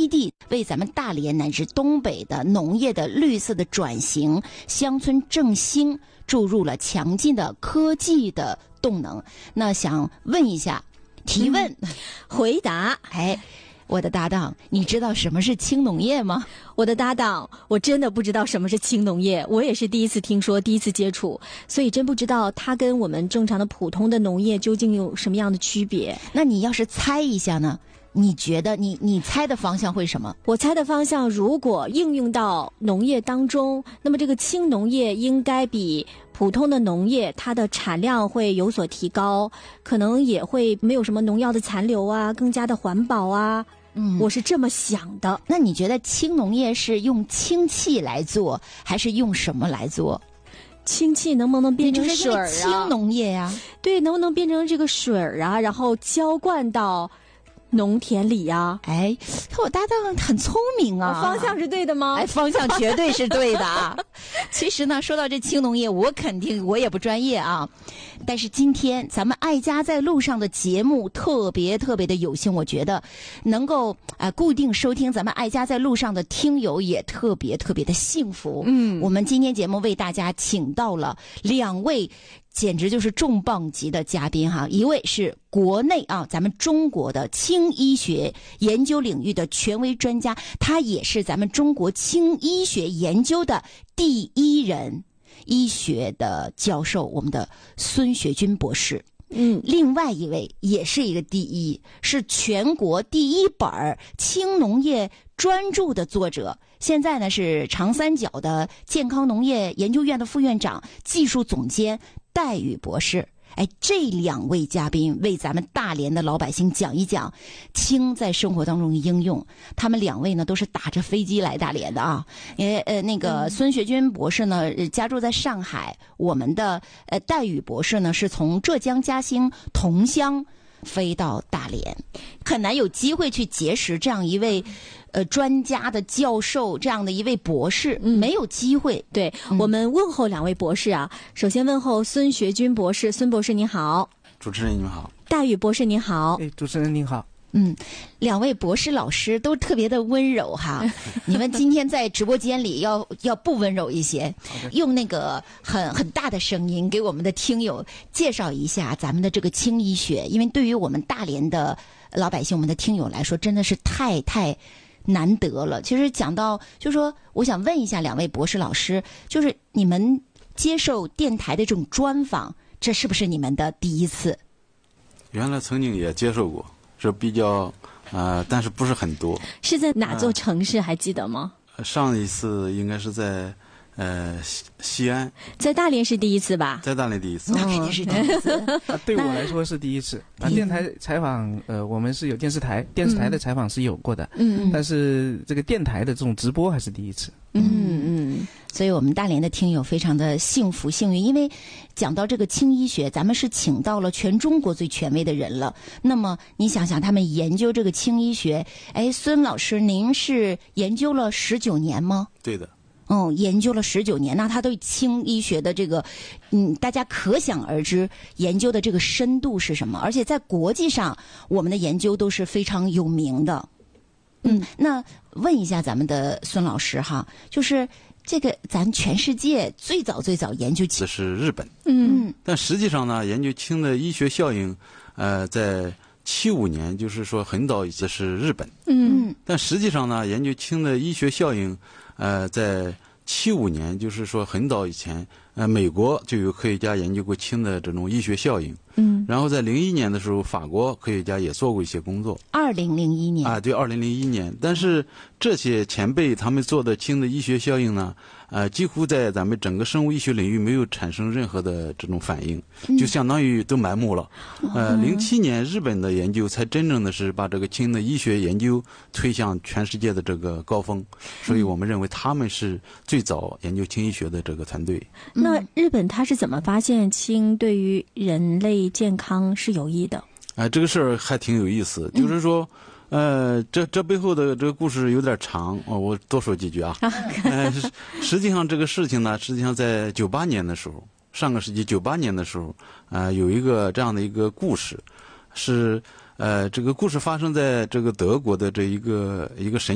基地，为咱们大连乃至东北的农业的绿色的转型、乡村振兴注入了强劲的科技的动能。那想问一下，提问， 回答。 我的搭档，你知道什么是轻农业吗？ 我的搭档，我真的不知道什么是轻农业，我也是第一次听说，第一次接触，所以真不知道它跟我们正常的普通的农业究竟有什么样的区别。 那你要是猜一下呢？你觉得你猜的方向会什么？ 我猜的方向，如果应用到农业当中，那么这个轻农业应该比普通的农业它的产量会有所提高，可能也会没有什么农药的残留啊，更加的环保啊。我是这么想的。 那你觉得轻农业是用氢气来做，还是用什么来做？ 氢气能不能变成水啊？ 轻农业呀， 对，能不能变成这个水啊，然后浇灌到农田里呀？ 看我搭档很聪明啊， 方向是对的吗？ 方向绝对是对的啊。其实呢，说到这轻农业，我肯定我也不专业啊。但是今天咱们爱家在路上的节目特别的有幸，我觉得能够固定收听咱们爱家在路上的听友也特别的幸福。我们今天节目为大家请到了2位简直就是重磅级的嘉宾哈，一位是国内咱们中国的轻医学研究领域的权威专家，他也是咱们中国轻医学研究的第一人，医学的教授，我们的孙学军博士。另外一位也是一个第一，是全国第一本轻农业专著的作者，现在呢是长三角的健康农业研究院的副院长、技术总监戴宇博士。这2位嘉宾为咱们大连的老百姓讲一讲氢在生活当中的应用。他们2位呢都是打着飞机来大连的啊。那个孙学军博士呢家住在上海，我们的戴宇博士呢是从浙江嘉兴桐乡飞到大连，很难有机会去结识这样一位专家的教授，这样的一位博士，没有机会。 对，我们问候2位博士啊。首先问候孙学军博士，孙博士您好。 主持人你们好。 戴宇博士您好。 主持人您好。 2位博士老师都特别的温柔哈，你们今天在直播间里要不温柔一些，用那个很大的声音给我们的听友介绍一下咱们的这个轻医学，因为对于我们大连的老百姓、我们的听友来说，真的是太难得了。其实讲到，就说我想问一下2位博士老师，就是你们接受电台的这种专访，这是不是你们的第一次？ 原来曾经也接受过，这比较但是不是很多。 是在哪座城市还记得吗？ 上一次应该是在西安。 在大连是第一次吧？ 在大连第一次。 那肯定是第一次。 对我来说是第一次。电台采访我们是有电视台的采访是有过的，但是这个电台的这种直播还是第一次。 所以我们大连的听友非常的幸福幸运，因为讲到这个轻医学，咱们是请到了全中国最权威的人了。那么你想想，他们研究这个轻医学，孙老师您是研究了19年吗？ 对的。 研究了19年，那他对轻医学的这个，大家可想而知，研究的这个深度是什么？而且在国际上，我们的研究都是非常有名的。那问一下咱们的孙老师哈，就是这个咱全世界最早研究氢， 这是日本。但实际上呢，研究氢的医学效应，在75年，就是说很早以前是日本。但实际上呢，研究氢的医学效应，在75年，就是说很早以前，美国就有科学家研究过氢的这种医学效应。然后在01年的时候，法国科学家也做过一些工作。 2001年。 对，2001年。但是这些前辈他们做的氢的医学效应呢，几乎在咱们整个生物医学领域没有产生任何的这种反应，就相当于都埋没了。07年日本的研究才真正的是把这个氢的医学研究推向全世界的这个高峰，所以我们认为他们是最早研究氢医学的这个团队。 那日本他是怎么发现氢对于人类健康是有益的？ 这个事儿还挺有意思，就是说。这背后的这个故事有点长，我多说几句啊。实际上这个事情呢，实际上在98年的时候，上个世纪98年的时候，有一个这样的一个故事，是这个故事发生在这个德国的这一个神